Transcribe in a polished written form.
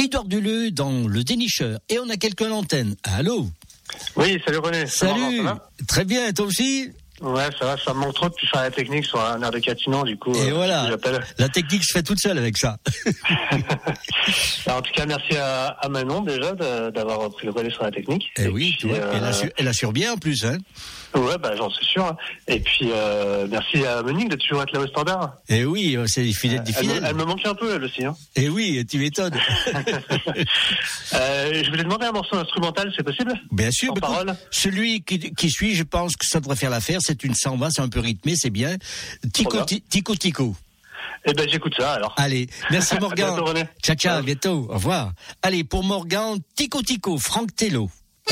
Édouard Duleux dans Le Dénicheur. Et on a quelqu'un à l'antenne. Allô? Oui, salut René. Salut. Ça va? Très bien, toi aussi? Ouais, ça va, ça me manque trop de faire la technique sur un air de Catinon, du coup. Et voilà, j'appelle. la technique se fait toute seule avec ça. Alors, en tout cas, merci à Manon déjà d'avoir pris le relais sur la technique. Et oui, puis, tu vois, elle assure bien en plus, hein. Ouais, bah j'en suis sûr. Et puis merci à Monique de toujours être là au standard. Et oui, c'est fidèle. Elle me manque un peu elle aussi. Hein. Et oui, tu m'étonnes. Je voulais demander un morceau instrumental, c'est possible? Bien sûr. Parole. Celui qui suit, je pense que ça devrait faire l'affaire. C'est une samba, c'est un peu rythmé, c'est bien. Tico Tico. Eh ben j'écoute ça alors. Allez, merci Morgan. À bientôt, René. Ciao, à bientôt. Au revoir. Allez, pour Morgan, Tico Tico, Franck Tello.